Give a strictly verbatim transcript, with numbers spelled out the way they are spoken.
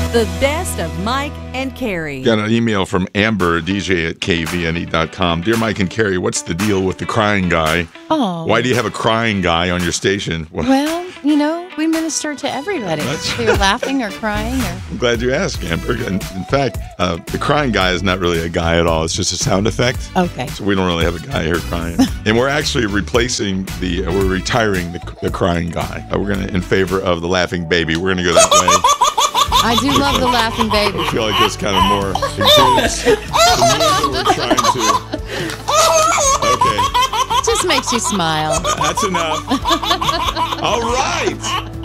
The best of Mike and Carrie. Got an email from Amber, D J at K V N E dot com. Dear Mike and Carrie, what's the deal with the crying guy? Oh. Why do you have a crying guy on your station? Well, Well, you know, we minister to everybody. That's- If you're laughing or crying or... I'm glad you asked, Amber. In, in fact, uh, the crying guy is not really a guy at all. It's just a sound effect. Okay. So we don't really have a guy here crying. And we're actually replacing the, uh, we're retiring the, the crying guy. Uh, we're going to, in favor of the laughing baby. We're going to go that way. I do love the laughing baby. I feel like this kind of more exudes the mood we're trying to. Okay, It just makes you smile. that's enough. All right.